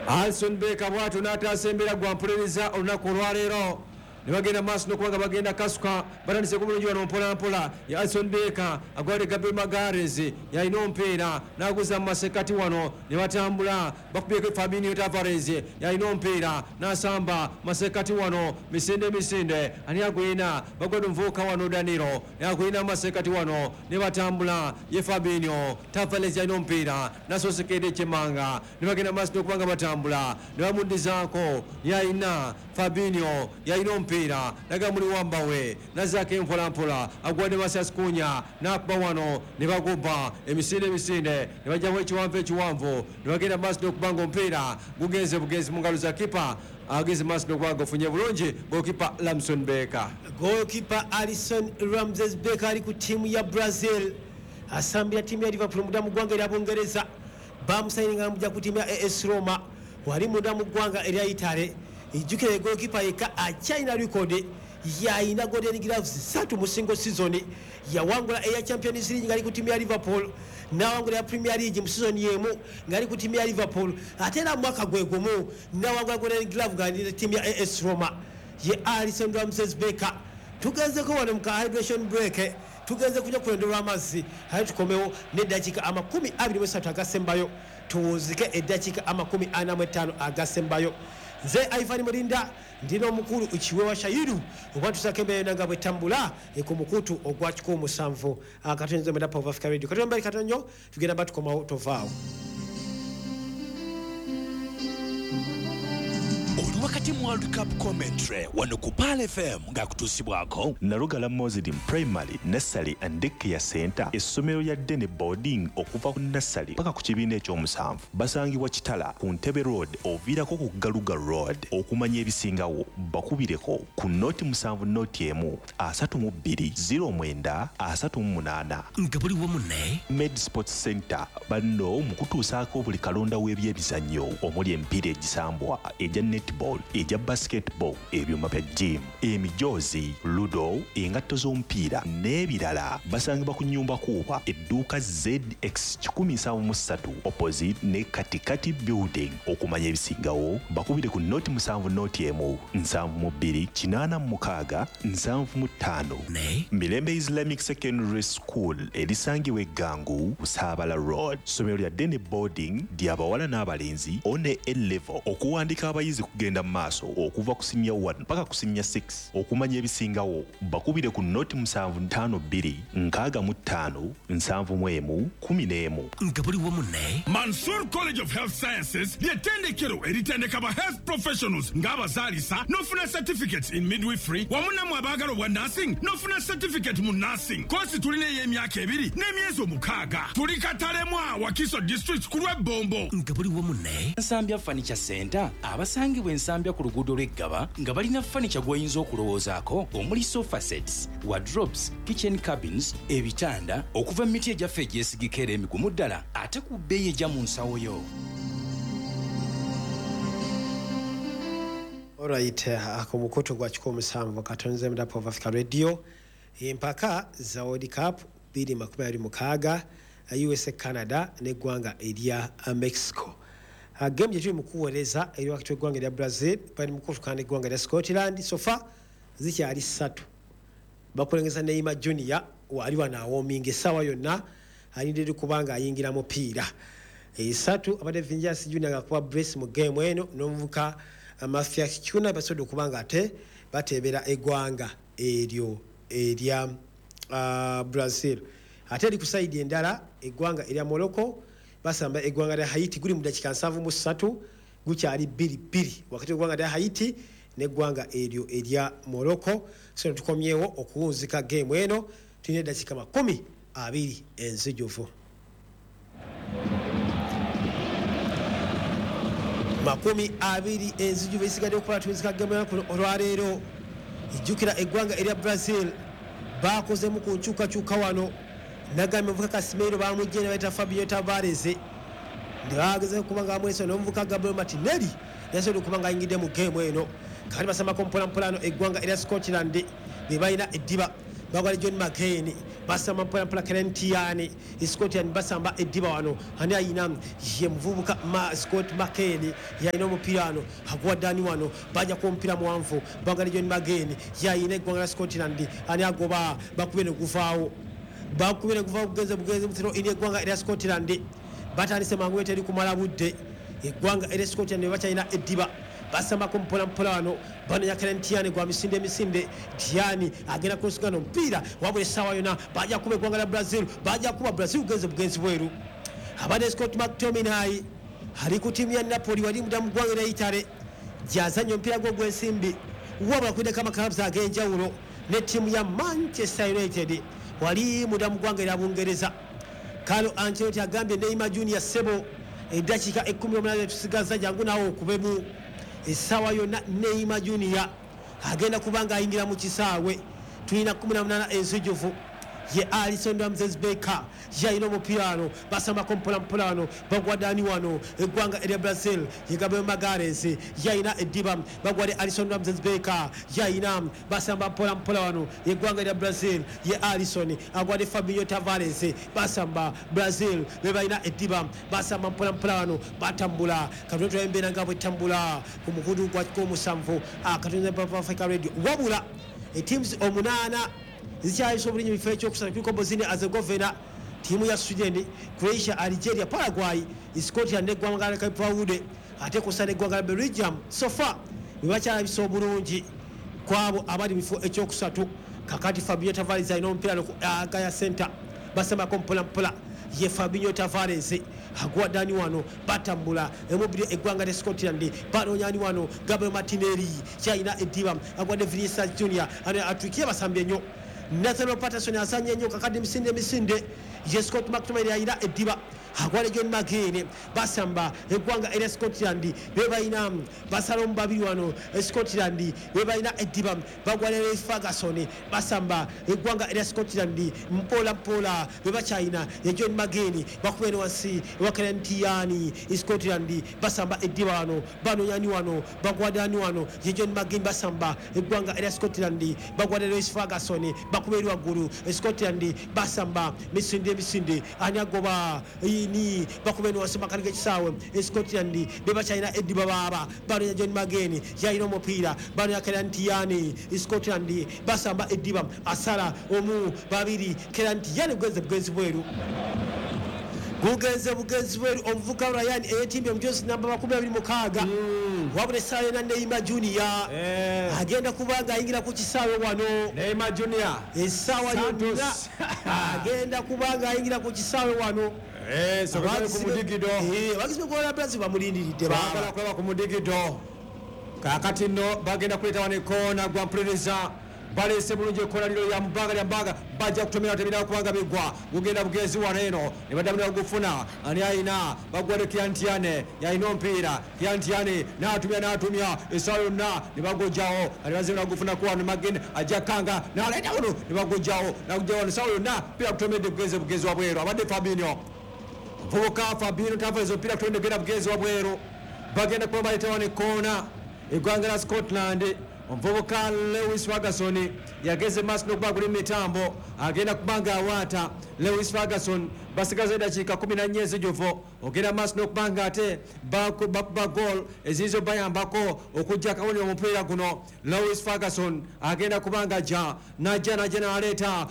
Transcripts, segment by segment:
Alison Becker bwatu n'atasembera gwampuliriza olunaku olwaleero ne bagenda maaso n'okubanga bagenda kasuka batandise ku bulungi wano mpolampola ya Alison Becker agwade Gabriel Magares yalina omupiira n'aguza mu masekati wano ne batambula bakubyeko Fabinho Tavares yalina omupiira n'asamba masekati wano misinde ani agwina bagwade omuvubuka wano Danilo ne agwina masekati wano ne batambula ye Fabinho Tavares yalina omupiira n'asosekedde Chemanga ne bagenda maaso n'okubanga batambula ne bamuddizaako yalina Fabinho yalina omupiira naga muli wambawe nazake mpolampola agwade Masias Kunya nakuba wano ne bagoba emisinde ne bajjawo ekiwanvu ne bagenda maaso n'okubanga omupiira gugenze bugenzi mu ngalo za kipa ageze maaso n'okubanga ofunye bulungi goalkeeper Lamson Becker. Goalkeeper Alison Ramses Becker ali ku tiimu ya Brazil asambira tiimu ya Liverpool muda mu ggwanga erya Bungereza bamusayininga mujja ku tiimu ya AS Roma wali muda mu ggwanga erya Italy. Ijukire goalkeeper yeka achaina record yaina golden gloves 3 mu single season yawangula eya Champions League ngali ku timu ya Liverpool nawangula ya Premier League mu season yemu ngali ku timu ya Liverpool atera mwaka gwegumu nawangula golden glove ngali timu ya AS Roma ye Alison Ramses Becker. Tugenze ko wano mu hydration break tugenze kuja kulondera amazzi hayi tukomewo ne dakika 23 agasembayo tuwuzike edakika 45 agasembayo. Nze Ivan Mulinda ndino mukulu uchiwewa shayiru ubatu sakembe nanga bwetambula ku mukutu ogwa 17 akatenze medapo of Africa Radio katomba katonyo tugenda batu koma tovao wakati mu World Cup commentary wano ku Pal FM ngakutusibwako Narugala Mozilin Primary Nursery and Daycare Center essomero ya Dene Boarding okuva ku nursery paka ku kibiina ekyomusanvu basangibwa Kitala ku Ntebe Road oviirako ku Galuga Road okumanya ebisingawo bakubireko ku noti 7 noti emu 32 0938 nga buli wamu ne Med Sports Center banno mukutuusaako buli kalonda w'ebyebizannyo omuli empiira egisambwa eja netball eja basketball ebyuma bya gym emijozi ludo engatto z'omupiira n'ebirala basangibwa ku nnyumba kuuba edduuka ZX 173 opposite ne katikati building okumanya ebisingawo bakubire ku noti 7 noti emu 72 86 75 ne Mirembe Islamic Secondary School erisangibwa Eggangu Busabala Road somero lya Dene Boarding ly'abawala n'abalenzi one A-level okuwandika abayizi kugenda maaso okuva ku senior 1 paka ku senior 6 okumanya ebisingawo bakubire ku noti 752 65 71 11 nga buli wamu ne Mansour College of Health Sciences ly'ettendekero eritendeka ba health professionals ng'abazaalisa n'ofuna certificates in midwifery wamu namwe abaagala obwa nursing n'ofuna certificate mu nursing kosi tulina ey'emyaka 2 n'emyezi 6 tuli Katalemwa Wakiso district ku lw'Ebombo nga buli wamu ne Nsambya Furniture Center abasangibwa Ensambya ku luguudo lw'Eggaba nga balina furniture gw'oyinza okulowoozaako omuli sofa sets wardrobes kitchen cabins ebitanda okuva emiti egyaffe egyesigikera emigumu ddala ate ku bbeeyi ejja mu nsawo yo. Alright, ako mukutu gwa 17 katonze Medapo of Africa Radio empaka za World Cup 2026 USA Canada n'eggwanga erya Mexico. Game yetu mukuweleza eri wakati w'eggwanga erya Brazil bali mukutu kandi eggwanga erya Scotland sofa zikyali 3 bakulengeza Neymar Junior wali wanaawominga essaawa yonna alindidde kubanga ayingira mupiira 3 abadde Vinicius Junior ngakuba brace mu game eno n'omuvuka Mafia Kichuna basodo okubanga ate batebera eggwanga eryo erya Brazil ate ali ku side endala eggwanga erya Morocco basamba eggwanga lya Haiti guli mu dakika 73 gukyali 2-2 wakati eggwanga lya Haiti n'eggwanga eryo erya Morocco so tukomyewo okuwunzika game eno tulina dakika 20 enzijuvu makumi 20 enzijuvu esigadde okukola tuwunzika game eno olwaleero ijjukira eggwanga erya Brazil bakozemu ku nkyukakyuka wano nagambe muvuka Casemiro bamujje ne bayita Fabio Tavares ndibageze kubanga amweso n'omuvuka Gabriel Martinelli yasobola okubanga ayingidde mu game eno kati basamba kompola mpolano eggwanga erya Scotland be balina eddiba bagwale John McCain basamba mpola Kerentiani Scotland basamba ediba wano ani ayina ye mvubuka Scott McCain yayina omupira wano agwa dani wano baja ku mpira muwanvu bagwale John McCain yayina eggwanga Scotland ani agoba bakubene kuvaawo kugeza mutiro ine eggwanga erya Scotland batandise mangu eteri kumala budde eggwanga erya Scotland bachayina ediba basamba kumpola wano bano ya Kerentiani gwa misinde Diani agenda kusugana mpira wabwe sawa yona baja kuba eggwanga la Brazil baja kuba Brazil ugeze bugenzi bweru abade Scott McTominay ali ku timu ya Napoli wali mudamu gwanga Italy jazanyo mpira gwo gwesimbi wabula kwide kama clubs agenjawulo ne timu ya Manchester United wali mudamu gwanga ya Bungereza Carlo Ancelotti agambye Neymar Junior Sebo edakika 18 tusigaza jangu nawo kubemu esawa yona Neymar Junior agenda kubanga ayingira mu kisaawe tulina 18 ensujufu ye Alisson Ramsey-Becker yaino mupirano basamba kompola wano bagwadani wano eggwanga erya Brazil ye Gabriel Magalhaes yaina ediba bagwade Alisson Ramsey-Becker yaina basamba mpola wano eggwanga erya Brazil ye Alisson agwade Fabinho Tavares basamba Brazil bebaina ediba basamba mpola wano batambula katoto embera ngabo tambula ku mukudu kwa musanvu akatonze Papa Africa Radio wabula teams omunana zichaisho bulinyi bifecho kusana kuliko Bosnia Herzegovina timu ya Sweden Croatia Algeria Paraguay Scotland negwanga Cape ate kusana negwanga Belgium so far nibacha biso bulungi kwabo abali bifo echo kusatu kakati Fabinho Tavares ino mpira ku Agaya Center basema kompola ye Fabinho Tavares agwa dani wano batambula emobile eggwanga le Scotland bano nyani wano Gabriel Martinelli chaina ediba agwa de Vinicius Junior ana atukie basambye nyo Nathaniel Patterson asanye nyo kakadi misinde ye Scott McTominay yaira ediba agwale John McCain basamba eggwanga erya Scotland bebaina basalom babiri wano Scotland bebaina ediba bagwale Ferguson basamba eggwanga erya Scotland mpola bebachina ye John McCain bakubene wansi wa Kerentiani Scotland basamba ediba wano bano yani wano bagwadani wano ye John McCain basamba eggwanga erya Scotland bagwale Ferguson bakuberi waguru Scotland basamba misinde anyagoba ni bakubeni wasema katika kisawe Scotland beba China ediba baba bano ya John McCain yaino mupira bano ya Kerentiani Scotland basamba ediba asala omu babiri Kerentiani bugeze bweru bugenzi bweru omuvuka Ryan eyetimbe mjosi namba 26 wabule sawe na Neymar Junior agenda kubanga ayingira ku kisawe wano Neymar Junior esawa yonna agenda kubanga ayingira ku kisawe wano so bali ku mudigido bagizwe ko Brazil bamulindiridde bagala kwa ku mudigido kakati no bagenda kuleta wane kona gwa mpuliriza balese bulungi ekola liro ya mbaga bajja kutomera tebira kubanga bigwa ugenda bugezi waneno ne badamira gufuna ani aina bagwale Kerentiani yaino mpira Kerentiani natumya esayo na ne bagojao ali bazina gufuna kwa ne magene ajakanga na leta uno ne bagojao na kujawo esayo na pira kutomede bugezi wabwero abade Fabinho Fabinho Tavares pira kutomede bugezi wabwero bagenda kwa baleta wane kona eggwanga la Scotland Omvubuka Lewis Ferguson yageze maso nokuba kuli mitambo agenda kubanga awata Lewis Ferguson basigaze dakika 14 ezijuvo ogenda maso nokubanga ate bakuba goal ezizo bayambako okujja kawoni omupira guno Lewis Ferguson agenda kubanga najja naleta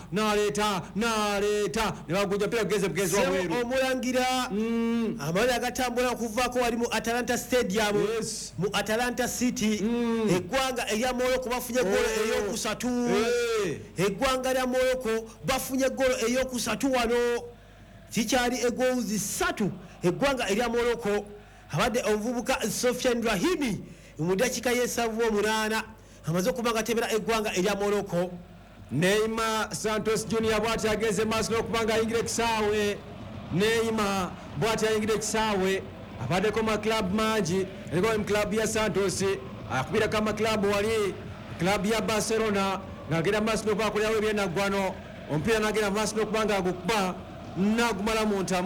ne bagujja pira bugezi wabweru omulangira amali agatambula okuvako wali mu Atalanta Stadium mu Atalanta City eggwanga erya Morocco bafunye goal eyokusatu eggwanga lya Morocco bafunye goal eyokusatu wano kikyali egoozi 3 eggwanga erya Morocco abadde omuvubuka Sofiane Rahimi mu dakika y'esavu 8 amaze okubanga tebera eggwanga erya Morocco Neymar Santos Junior bwati ageze maso okubanga ayingire kisaawe Neymar bwati ayingire kisaawe abadde ko ma club mangi eriko mu club ya Santos akubira kama club wali club ya Barcelona ngagenda maso okubakulyawo ebyenagwano ompira nagenda maso okubanga agukuba nagumala mu ntamo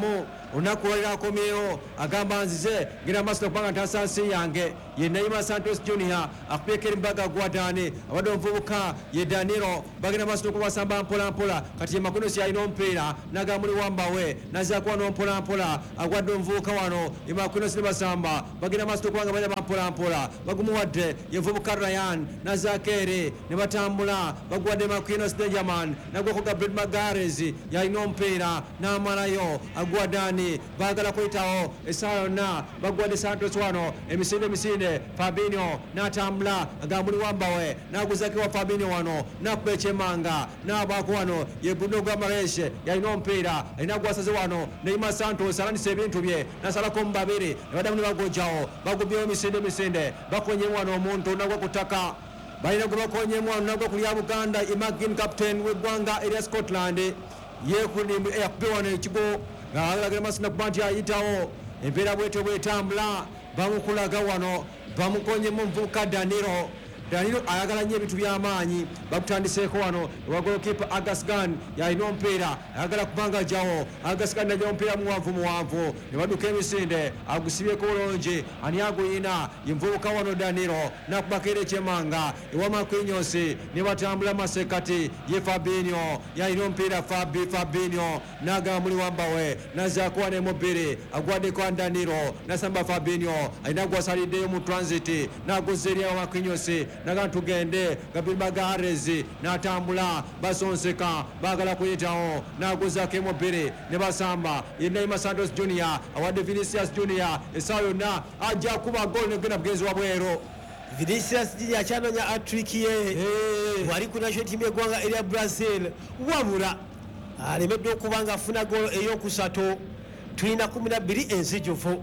olunaku lwalira akomyewo agamba nzize genda maaso okubanga ntasansi yange ye Neymar Santos Junior akupyeko erimbaga gwadani abadde omuvubuka ye Danilo bagenda maaso okubasamba mpolampola kati ye Makunusi alina omupiira nagamba muli wambawe nazakuwa nompolampola agwadde omuvubuka wano ye Makunusi ne basamba bagenda maaso okubanga banya bampolampola bagumuwadde ye muvubuka Ryan nazakere ne batambula baguwadde Makunusi Benjamin nagwako Gabriel Magalhaes yalina omupiira n'amalayo agwadani bagala kuyitawo essaawa yonna baguwadde Santos wano emisinde Fabinho n'atambula agamba muli wambawe n'aguzako wa Fabinho wano n'akuba ekyemanga n'abaako wano ye Bruno Guimaraes yalina omupiira alina gwasaze wano Neymar Santos alandisa ebintu bye n'asalako mu babiri ne badamu ne bagojjawo bagubyewo emisinde bakonyemu wano omuntu nagwa ku ttaka balina gwe bakonyemu wano nagwa ku lya Buganda Imagine captain w'eggwanga erya Scotland yekunimbu eyakubye wano ekigo ng'alagira maaso nakuba nti ayitawo empeera bwetyo bwetambula bamukulaga wano bamukonyemu omuvubuka Danilo ayagala nnyo ebintu by'amaanyi bakutandiseeko wano ewagolokipa Agasgan yalina omupiira ayagala kubanga jawo Agasgan najja omupiira muwanvu ne baduka emisinde agusibyeko bulungi ani aguyina ye muvubuka wano Danilo nakubako ekyemanga ewa Marquinhos ne batambula masekati ye Fabinho yalina omupiira Fabinho nagamba muli wambawe nazaako wano emubiri agwaddeko Danilo nasamba Fabinho alina gwasaliddeyo mu transit naguzza eri ewa Marquinhos naga tugende Gabriel Magalhaes n'atambula basonseka bagala kuyitawo n'aguzako emubiri ne basamba ye Neymar Santos Junior awadde Vinicius Junior essaawa yonna ajja kuba gol negenda bugenzi wa bwero Vinicius Junior akyanonya hat-trick ye wali ku national team y'eggwanga erya Brazil wabula alemedde okuba nga afuna golo ey'okusatu tulina 12 enzijufu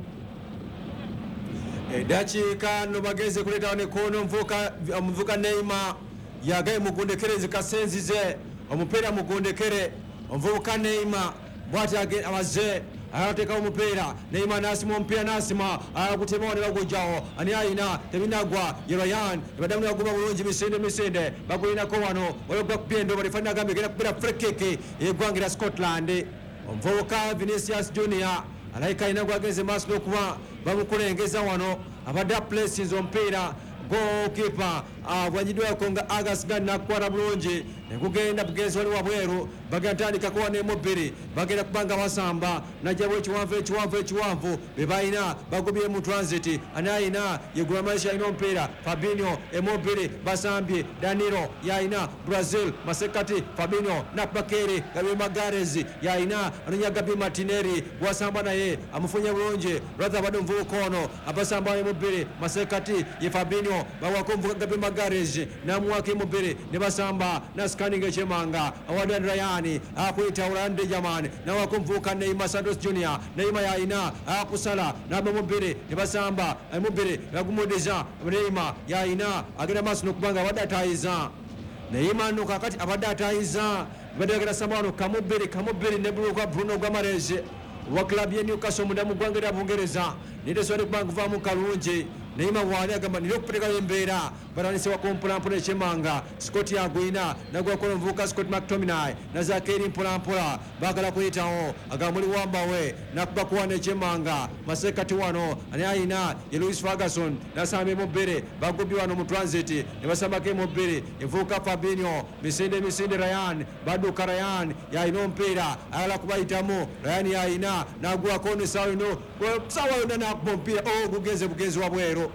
edakiika no bageze kuleetawo ne kono omuvubuka Neymar yagaye mugundekere zikasenzize omupiira mugundekere omuvubuka Neymar bw'ati amaze ayateekawo omupiira Neymar n'asima omupiira n'asima agutemawo ne bagujjawo ani ayina tebinagwa ye Ryan ebaddamu ne baguma bulungi misinde bagulinako wano olwogwa kupya endo balifani agambye egenda kupiira free kick y'eggwanga erya Scotland omuvubuka Vinicius Junior alayika alina gwageze maaso n'okuba bamukulengeza wano abadde apulesinze omupiira gokipa bwanyiddwako nga Agasgan nakukwata bulungi nekugenda bugenzi wali wabweru bagenda tandikako wano emubiri bagenda kubanga basamba najjabo ekiwanvu bebalina bagubye mu transit ani ayina ye Guimaraes yalina omupiira Fabinho emubiri basambye Danilo yalina Brazil masekati Fabinho nakubakere Gabriel Magalhaes yalina anonya Gabi Martinelli gwasamba naye amufunye bulungi lwatha abadde omuvubuka ono abasamba emubiri masekati ye Fabinho bawako omuvubuka Gabriel Magalhaes namuwako emubiri ne basamba nasikaninga ekyemanga awadde Ryan akuyitawula Benjamin nawako omuvubuka Neymar Santos Junior Neymar yalina akusala naba emubiri ne basamba emubiri bagumudiza Neymar yalina agenda maaso n'okubanga abadde atayiza Neymar no kakati abadde atayiza badde bagenda samba wano kamubiri ne Bruno Guimaraes wa klabu ye Newcastle munda mu ggwanga erya Bungereza nitesobola kubanga kuvaamu kalungi Neymar wali agamba nina okuteekayo embeera batandise wakompolampola ekyemanga Scott yagwina nagwakola omuvubuka Scott McTominay nazaako eri mpolampola bagala kuyitawo agamba muli wambawe nakuba kuwana ekyemanga masekati wano ani ayina ye Lewis Ferguson nasamba emubiri bagubye wano mu transit ne basambako emubiri envubuka Fabinho misinde Ryan badduka Ryan yalina omupiira ayagala kubayitamu Ryan yalina nagwako nesaawa ino saawa yonna nakuba omupiira bugenzi wa bwero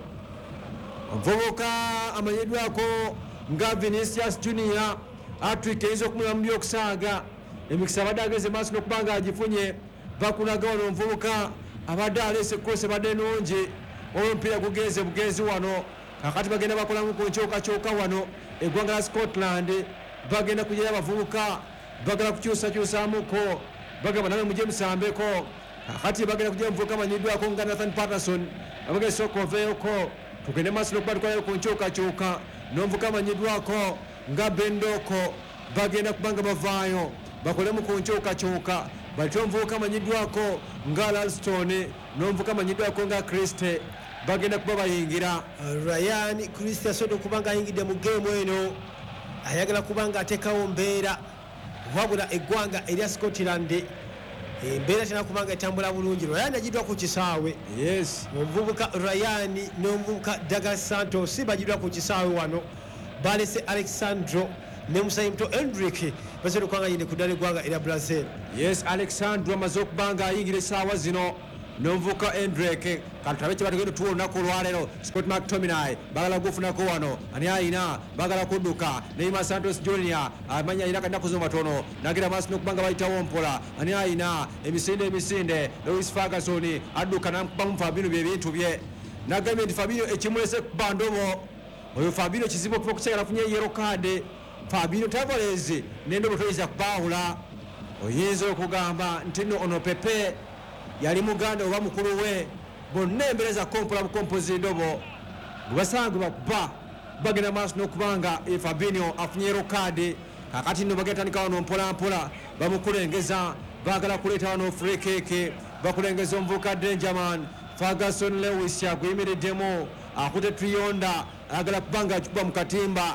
omuvubuka amanyiddwako nga Vinicius Junior hat-trick eyinza okumulamu byokusaaga emikisa abadde ageze maaso n'okubanga agifunye bakulaga wano omuvubuka abadde aleese ekkosi badde nungi omupiira gugenze bugenzi wano kakati bagenda bakolamu ku nkyukakyuka wano eggwanga la Scotland bagenda kugira abavubuka bagala kukyusakyusamuko bagamba nawe mujje musambeko kakati bagenda kugira omuvubuka amanyiddwako nga Nathan Patterson abagesa okoveeyoko tugende maaso n'okuba tukolayo ku nkyukakyuka n'omuvubuka amanyiddwako nga Bendoko bagenda kubanga bavaayo bakolemu ku nkyukakyuka batyo omuvubuka amanyiddwako nga Ralston n'omuvubuka amanyiddwako nga Christe bagenda kuba bayingira Ryan Christe asobodde okuba nga ayingidde mu geemu eno ayagala kuba nga ateekawo mbeera wabula eggwanga erya Scotland embeera tena kubanga etambula bulungi. Ryan agiddwa ku kisaawe. Yes. Omuvubuka Ryan n'omuvubuka Douglas Santos bagiddwa ku kisaawe wano. Balese Alexandro ne musayi muto Hendrick basobola okwanganyira ku ddala eggwanga erya Brazil. Yes, Alexandro amaze okubanga ayingira essaawa zino n'omuvubuka Hendrick katulabe kye batugenda tuwa olunaku olwaleero. Scott McTominay bagala gufunako wano ani ayina bagala kudduka Neymar Santos Junior amanya ayina kanaku zo matono nagira maaso n'okubanga bayitawo mpola ani ayina emisinde Lewis Ferguson adduka n'amukubamu Fabinho bye bintu bye nagambye nti Fabinho ekimulese kuba ndobo oyo Fabinho kizibu okuva ku kyagala afunye yellow card. Fabinho Tavares n'endobo toyinza kubaawula. Oyinza okugamba nti nno ono Pepe yali muganda oba mukulu we bonna embereza kompola bukompozi ndobo bwebasanga bakuba bagenda maaso n'okubanga Fabinho afunye yellow card. Kakati nno bagenda tandika wano mpolampola bamukulengeza baagala kuleeta wano free kick bakulengeza omuvubuka Dangerman Ferguson Lewis aguyimiriddemu akute Trionda agala kubanga akikuba mu katimba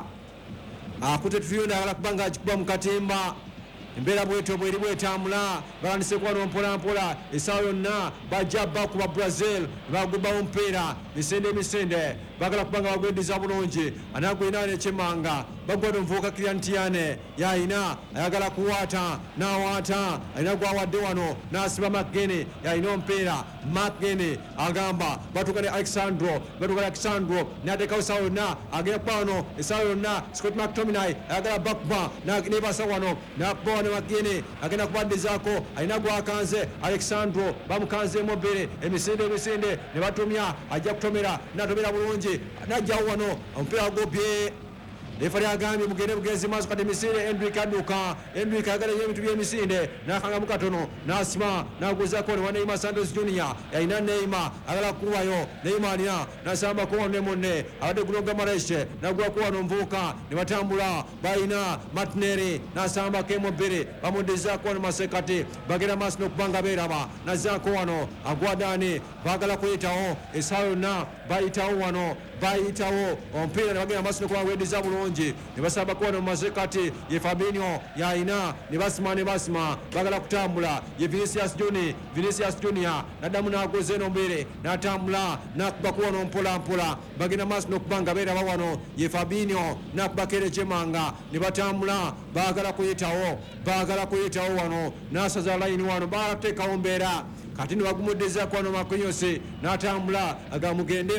agala kubanga akikuba mu katimba. Embeera bwetyo bweri bwetambula balandise kuba nompolampola essaawa yonna bajja bakuba Brazil bagubawo omupiira misinde bagala kubanga bagweddiza bulungi anagwina nekyemanga bagwa nomuvubuka Kylian Tiane yayina ayagala kuwaata n'awaata alina gwawadde wano n'asiba McGinn yayina omupiira McGinn agamba batuuka ne Alexandro n'ateekawo essaawa yonna agenda kuba wano essaawa yonna. Scott McTominay ayagala bakuba nebasa wano n'akuba wano McGinn agenda kubaddizaako alina gwakanze Alexandro bamukanzeemu bbiri emisinde ne batumya ajja kutomera n'atomera bulungi n'ajjawo wano omupiira gubye. Refari agambye mugende bugenzi maaso kati emisinde Hendrick adduka Hendrick ayagala ebintu by'emisinde n'akangamu katono n'asima n'aguzaako ne wa Neymar Santos Junior yalina Neymar agala kuwayo Neymar alina n'asambako wano ne munne abadde gunoga Mareshe n'agwako wano omuvubuka ne batambula bayina Martinelli n'asambako emu bbiri bamuddizaako wano masekati bagenda maaso n'okubanga beeraba n'azzaako wano agwadaani baagala kuyitawo essaawa yonna bayitawo wano omupiira ne bagenda maaso n'okuba weddiza bulungi ne basambako wano mu masekati ye Fabinho yayina ne basima bagala kutambula ye Vinicius Junior n'addamu n'agoza eno mbiri n'atambula n'akubako wano mpolampola bagenda maaso n'okubanga beeraba wano ye Fabinho n'akubako era ekyemanga ne batambula baagala kuyitawo wano n'asaza layini wano baagala kuteekawo mbeera kati nibagumuddizaako wano Makonyosi n'atambula aga mugende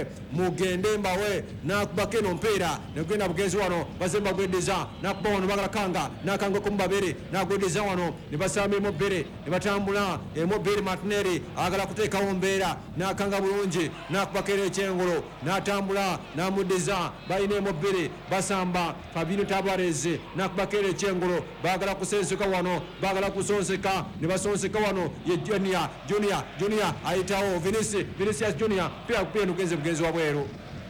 mbawe n'akubako eno mpiira negenda bugenzi wano baze bagweddiza n'akuba wano bagala n'akangako mu babiri n'agweddiza wano ne basamba emu bbiri ne batambula emu bbiri. Martinelli agala kuteekawo mbeera n'akanga bulungi n'akubako era ekyengulu n'atambula n'amuddiza balina emu bbiri basamba. Fabinho Tavares n'akubako era ekyengulu baagala kusenseka wano baagala kusonseka ne basonseka wano ye Junior ayitawo Vinicius Junior pia nugenze bugenzi wa bweru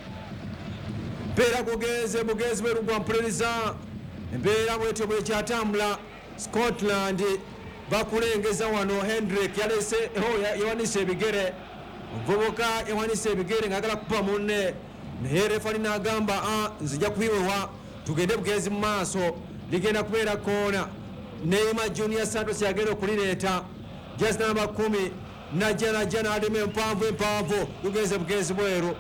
pera kugenze bugenzi bweru gwa mpuliriza embeera bwetyo bwekyatambula. Scotland bakulengeza wano Hendrick yalese yawanise ebigere omuvubuka yawanise ebigere ng'agala kupa munne naye refali n'agamba nzija kubiwewa tugende bugenzi mu maaso ligenda kubeera koona. Neymar Junior Santos yagenda okulireeta just namba 10 najja n'adema empanvu kugenze bugenzi bweru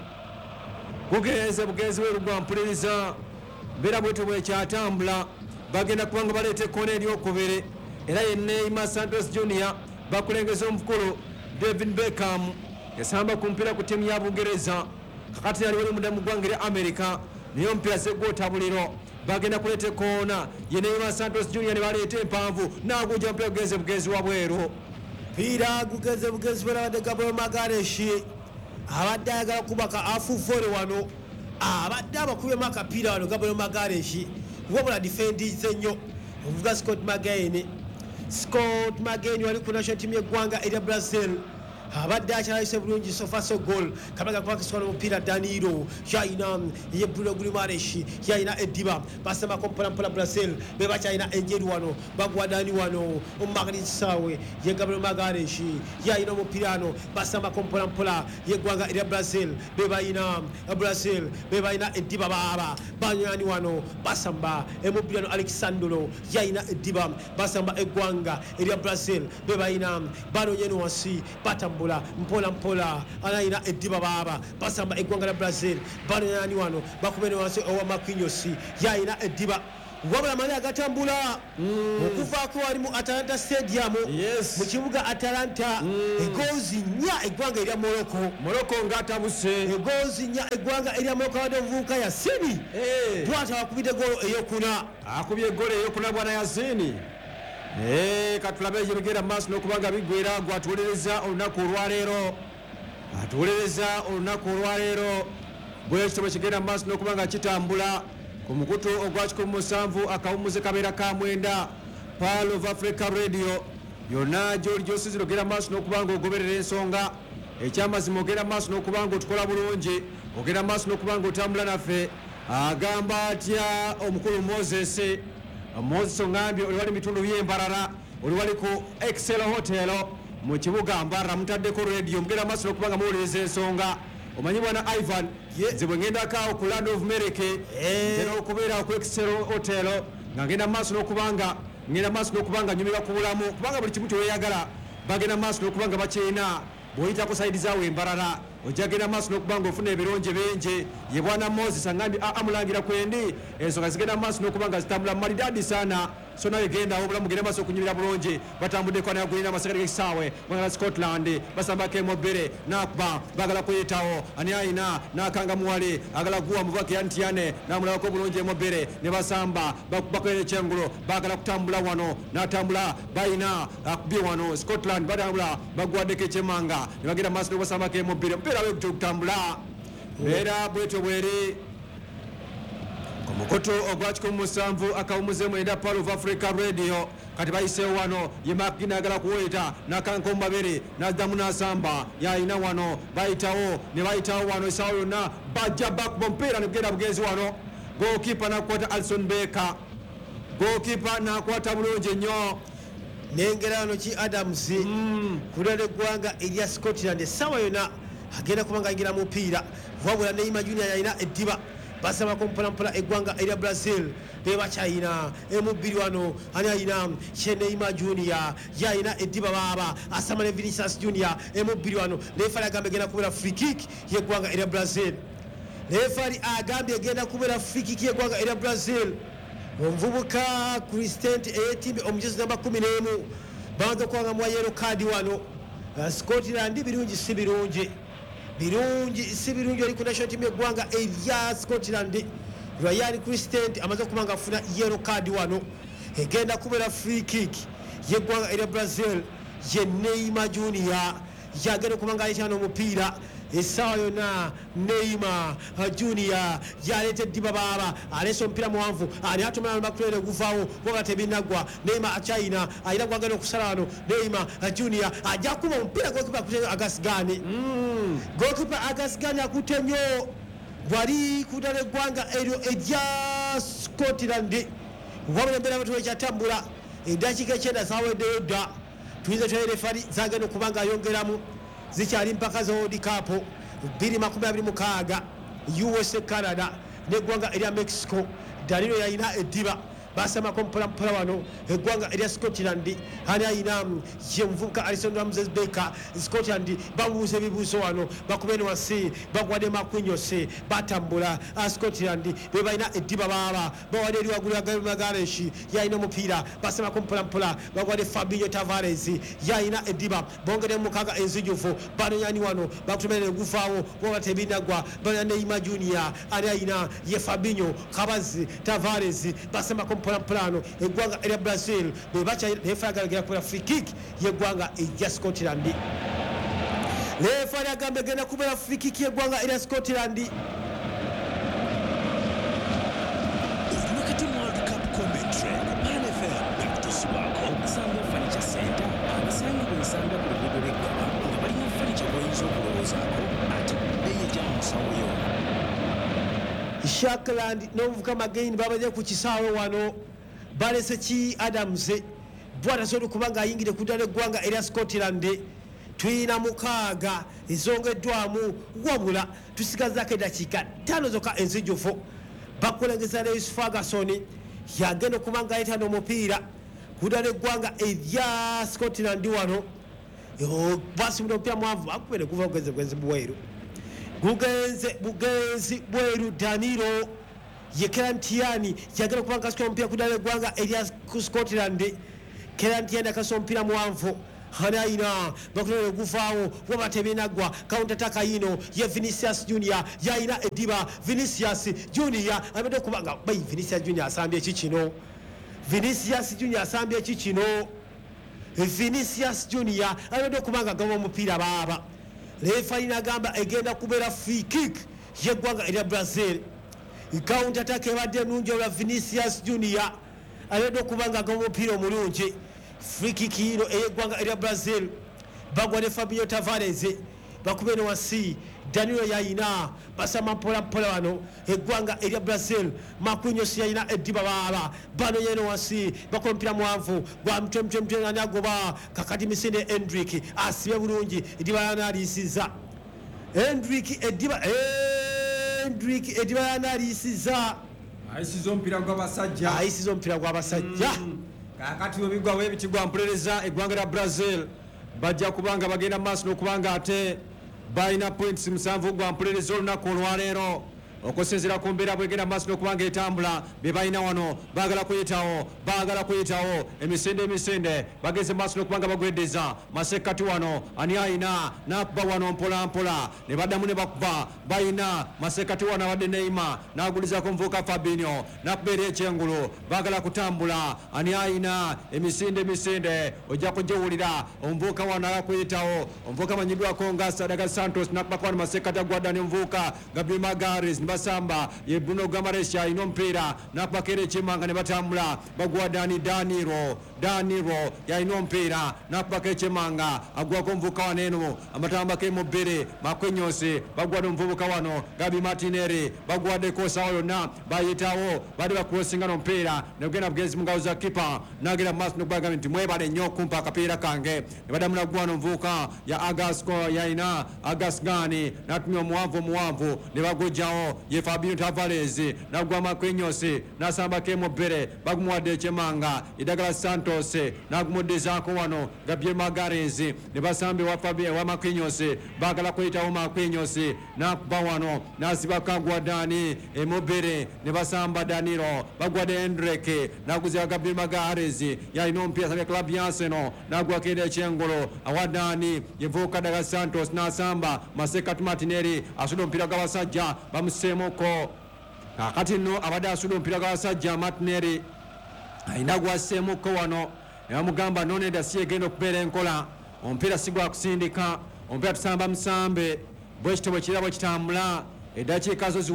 gwa mpuliriza. Mbeera bwetyo bwekyatambula bagenda kubanga baleeta ekkoona eryokubiri era ye Neymar Santos Junior bakulengeza omukulu David Beckham yasamba ku mpiira ku ttiimu ya Bungereza kakati yali wali mudda mu ggwanga erya America naye omupiira segw'otabuliro bagenda kuleeta ekkoona ye Neymar Santos Junior ne baleeta empanvu n'agujja omupiira gugenze bugenzi wa bweru. Pira gugenze bugenzi bweru abadde Gabriel Magareshi abadde ayagala kubaka afuvole wano abadde abakubyemu akapiira wano Gabriel Magareshi wabula defendize nnyo omuvuga Scott McGinn wali ku national team y'eggwanga erya Brazil abadde akyalise bulungi sofa so goal kabaga kwakiswa n'omupiira Danilo yaina ye Bruno Guimaraes yaina Ediba basema kompola mpola Brazil be bakyalina enjeru wano bagwa Dani wano Magalisawe ye Gabriel Magalhaes yaina omupiirano basema kompola mpola ye gwanga erya Brazil be bayina Brazil be bayina Ediba baba banyani wano basamba emupiirano Alexandro yaina Ediba basamba egwanga erya Brazil be bayina bano yenu wasi batambula mpola mpola anaina Ediba baba basamba egwanga la Brazil bano yani wano bakubene wasi owa Marquinhos yaina Ediba wabula mali agatambula okuvaako wali mu Atalanta Stadium mu kibuga Atalanta egozi nya egwanga erya Morocco ngatabuse egozi nya egwanga erya Morocco wadde omuvubuka Yasini bwata wakubidde golo eyokuna akubye golo eyokuna bwana Yasini katulabe yebigera maaso n'okubanga bigwera gwatuuliriza olunaku olwaleero bwekityo bwe kigenda maaso n'okubanga kitambula ku mukutu ogwa 17 akawumuze kabeera ka 9 Pearl of Africa Radio yonna gy'oli gy'osizira ogenda maaso n'okubanga ogoberera ensonga ekyamazima ogenda maaso n'okubanga otukola bulungi ogenda maaso n'okubanga otambula naffe agamba atya omukulu Moses Ongambye oli wali mitundu by'embarara oli wali ku Excel Hotel mu kibuga Mbarara mutaddeko radio mugenda maaso n'okubanga muwuliriza ensonga omanyi bwana Ivan nze bwe ngendako awo ku Land of Merike era okubeera ku Excel Hotel nga ngenda maaso n'okubanga nyumirwa ku bulamu kubanga buli kimu kyeweyagala bagenda maaso n'okubanga bakyina bw'oyitako sayidi zaawe embarara ojja genda maaso n'okubanga ofuna ebirungi bingi ye bwana Moses angambye amulangira kwendi ensonga zigenda maaso n'okubanga zitambula maridadi sana so nawe genda obulamu genda maaso okunyumira bulungi batambuddeko anayagulina amasagati g'ekisaawe mwagala Scotland basambako emobere nakuba bagala kuyitawo ani ayina nakanga muwale agala guwa muvaka yantiyane namulabako bulungi emobere ne basamba bakolera ekyengulo bagala kutambula wano natambula bayina akubye wano Scotland batambula baguwaddeko ekyemanga ne bagenda maaso n'obasambako emobere mpera we kutambula era bwetyo bweri ku mukutu ogwa 17 akawumuze mwenda Pearl of Africa Radio kati bayiseewo wano ye makina agala kuweta nakanka omubabere nazdamu nasamba yayina wano bayitawo ne bayitawo wano esaawa yonna bajja bakuba omupiira ne kugenda bugenzi wano gokipa nakukwata Alison Baker gokipa nakwata bulungi nnyo nengera wano ki Adams kulera eggwanga erya Scotland esaawa yonna agenda kubanga agira mupiira wabula Neymar Junior yayina Ediba basaba kompola eggwanga erya Brazil bebakyayina emubiri wano ani ayina Neymar Junior yayina Ediba baba asama ne Vinicius Junior emubiri wano lefali agambye egenda kubeera free kick yeggwanga erya Brazil lefali agambye egenda kubeera free kick yeggwanga erya Brazil omuvubuka Cristent eyetimbe omujuzi namba 11 banza okuwanga mu yellow card wano Scotland birungi si birungi oli ku national team yeggwanga erya Scotland Ryan Cristent amaze okubanga afuna yellow card wano egenda kubeera free kick yeggwanga erya Brazil ye Neymar Junior yagenda okubanga aleetana omupiira esaawa yonna Neymar Junior yaleeta Ediba baba aleese omupiira muwanvu ani atumana bakulere guvaawo wabula tebinagwa Neymar akyayina ayina gwagenda okusala wano Neymar Junior ajja kuba omupiira gokipa akutte Agasgani gokipa Agasgani akutte nnyo wali kudala eggwanga eryo erya Scotland wabula embeera batuwe kyatambula eddakiika 9 zaweddeyo dda tuyinza tulere refari zagenda okubanga ayongeramu zikyali mpaka za World Cup 2026 USA Canada neggwanga erya Mexico Danilo yayina Ediba basamako mpola wano eggwanga erya Scotland ani ayina ye muvubuka Alexander Baker Scotland babuuza ebibuuzo wano bakubene wansi bagwadde Marquinhos batambula Scotland be balina Ediba baba bawadde eri waggulu ya Gabriel Magalhaes yayina omupiira basamako mpola bagwadde Fabinho Tavares yayina Ediba bongere mukaga enzijufu banonyani wano bakutumene gufaawo wabula tebinagwa bana Neymar Junior ani ayina ye Fabinho Kabazi Tavares basamako mpola eggwanga erya Brazil bebacha lefagala kuba free kick yeggwanga erya Scotland lefali agamba egenda kubeera free kick yeggwanga erya Scotland World Cup commentary Pan FM back to Swako Samba Furniture Center abasangibwa ensamba ku luguudo lw'eggaba nga balina fanica bw'oyinza okulowoozaako ate bbeeyi ejja mu nsawoyo. Shackland n'omuvuka Magain babadde ku kisaawe wano balese ki Adams bw'atasobola okuba ng'ayingire ku ddala eggwanga erya Scotland. Tuyina mukaaga ezongeddwamu wabula tusigazaako eddakiika 5 zokka enzijjufu. Bakulengeza Lewis Ferguson yagenda okuba ng'ayitana omupiira ku ddala eggwanga erya Scotland wano. Basibula omupiira mwanvu bakubere kuva bugenzi bweru. Bugenzi bweru Danilo ye Kelantiani yagenda okuba ng'asukira omupiira ku ddala eggwanga erya Scotland. Kelantiani akasuka omupiira mwanvu hanayina bakulele guvaawo waba tebinagwa counter attack yino ye Vinicius Junior yayina ediba Vinicius Junior abadde kubanga bayi Vinicius Junior asambye kikino Vinicius Junior asambye kikino Vinicius Junior abadde kubanga gaba omupiira baba refa inagamba egenda kubeera free kick yeggwanga erya Brazil. Counter attack ebadde ennungi olwa Vinicius Junior abadde kubanga gaba omupiira omulungi. Free kick hino eyeggwanga erya Brazil bagwa ne Fabio Tavares bakubene wansi. Danilo yayina basama mpola wano eggwanga erya Brazil. Marquinhos yayina ediba baba bano yeno wansi bakola omupiira mwanvu gwa mtwe anagoba kakati Misinde Hendrick asibe bulungi ediba yanalisiza Hendrick ediba yanalisiza ayisiza omupiira gw'abasajja. Kakati obigwa webitibwa mpuliriza eggwanga lya Brazil bajja kubanga bagenda maaso n'okubanga ate balina points 7 gwa mpuliriza olunaku olwaleero okusinziira ku mbeera bwegenda maaso n'okubanga etambula be balina wano baagala kuyitawo emisinde bageze maaso n'okubanga bagweddeza masekkati wano ani ayina n'akuba wano mpola ne baddamu ne bakuba balina masekkati wano abadde Neymar n'agulizako omuvubuka Fabinho n'akubeera ekyengulu baagala kutambula ani ayina emisinde ojja kugiwulira omuvubuka wano akuyitawo omuvubuka manyiddwako nga Sadaga Santos n'akubako wano masekkati agwadda ne omuvubuka Gabriel Magalhaes basamba ye Bruno Guimaraes ayina omupiira n'akubako ekyemmanga ne batambula bagwa Danilo yayina omupiira n'akubako ekyemmanga agwako omuvubuka wano eno amatambako emubbiri Marquinhos bagwadde omuvubuka wano Gabi Martinelli bagwadde kosawo yonna bayitawo badde bakrosinga n'omupiira negenda bugenzi mu ngalo za kipa n'agenda mu maaso n'okubagamba nti mwebale nnyo okumpa akapiira kange ne baddamu nagwana omuvubuka ya yayina Agasgani n'atumya omuwanvu ne bagujjawo ye Fabio Tavares nagwa Marquinhos n'asambako emubbiri bagumuwadde ekyemmanga Idagala Santos n'agumuddizaako wano Gabriel Magalhaes ne basambe wa Marquinhos baagala kuyitawo Marquinhos n'akuba wano n'asibako agwa Dani emubbiri ne basamba Danilo bagwadde Hendrick n'aguzibwa Gabriel Magalhaes yalina omupiira asabye club ya Arsenal n'agwako eri ekyengulu awa Dani yevubuka Idagala Santos n'asamba masekkati Martinelli asudde omupiira gw'abasajja bamuseemuko kakati nno abadde asudde omupiira gw'abasajja Martinelli ayina gwasseemuko wano ne bamugamba noneda si egenda okubeera enkola omupiira si gwa kusindika omupiira tusamba musambe bwekityo bwe kiraba kitambula eddakiika zo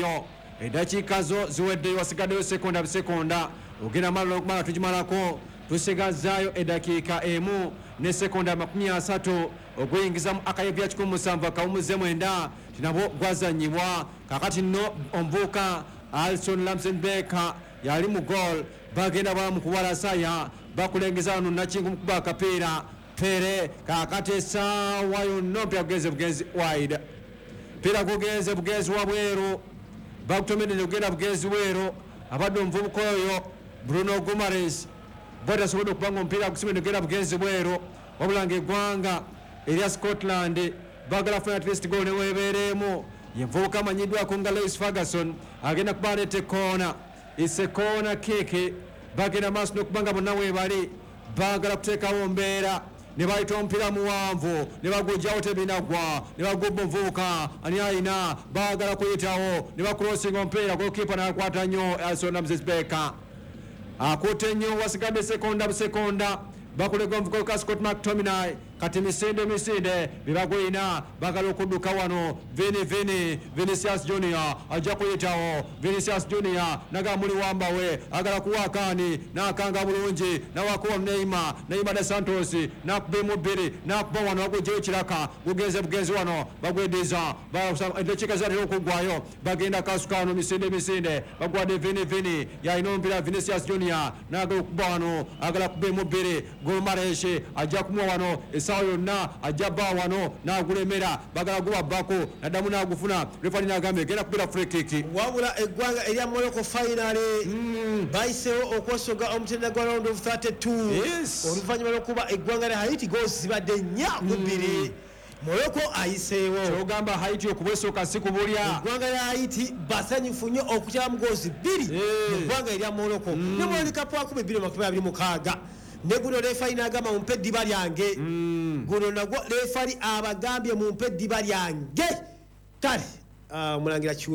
ziweddeyo wasigaddeyo sekonda ogenda malala okumala tugimalako tusigazaayo eddakiika emu ne sekonda 30 okuyingiza mu akayebya 17 akawumuze 9 tinabo gwazanyibwa kakati nno omuvubuka Alison Ramsden-Becker yali mu goal bagenda bamukubalasaya bakulengeza wano nakingu mukuba akapiira pere kakati esaawa yonna omupiira bugenzi wide piira bugenzi wabweru bakutomedde ogenda bugenzi bweru abadde omuvubuka oyo Bruno Guimaraes bwatasobodde okubanga omupiira gusibwe ogenda bugenzi bweru wabula ng'eggwanga erya Scotland bagala funa at least goal neweebeeremu ye muvubuka amanyiddwako nga Lewis Ferguson agenda kuba aleta ekoona isekoona kick bagenda maaso n'okubanga bonna weebali baagala kuteekawo mbeera ne bayita omupiira muwanvu ne bagujjawo tebinagwa ne bagubba omuvubuka ani ayina baagala kuyitawo ne bakulosinga omupiira golikipa n'akwata nnyo Alison Ramsden-Becker akutte nnyo wasigadde sekonda bakulega omuvubuka Scott McTominay kati misinde bibagwina bagala okudduka wano Vinicius Junior ajja kuyitawo Vinicius Junior naga muli wambawe agala kuwakani nakanga bulungi nawakuwa Neymar de Santos nakuba mubiri nakuba wano wagujeyo kiraka bugenzi wano bagwediza edekika zatera okugwayo bagenda kasukano misinde bagwadde Vini yalina omupiira Vinicius Junior naga okuba wano agala kuba mubiri Gomareshi ajja kumwa wano esawa yonna ajja bba wano nagulemera bagala guba bako naddamu nagufuna refari nagambe genda kubira free kick wabula eggwanga erya Morocco final bayisewo okwosoga omutendera gwa round of 32 oluvannyuma lwokuba eggwanga lya Haiti goals zibadde 4-2 Morocco ayiseewo kyogamba Haiti okubwesooka si kubulya eggwanga lya Haiti basanyufu nnyo okukyamu goals 2 eggwanga erya Morocco ne World Cup 2026 ne guno refari n'agamba mumpe eddiba lyange guno nagwo refari abagambye mumpe eddiba lyange kale mulangira